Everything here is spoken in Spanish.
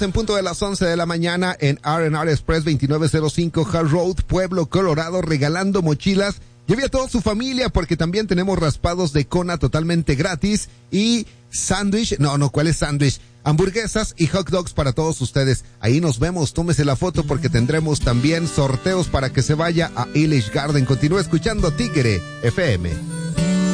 En punto de las 11 de la mañana en R&R Express 2905 Hard Road, Pueblo, Colorado, regalando mochilas. Lleve a toda su familia porque también tenemos raspados de Kona totalmente gratis y sándwich, ¿cuál es sándwich? Hamburguesas y hot dogs para todos ustedes. Ahí nos vemos, tómese la foto porque tendremos también sorteos para que se vaya a Ilish Garden. Continúa escuchando Tigre FM.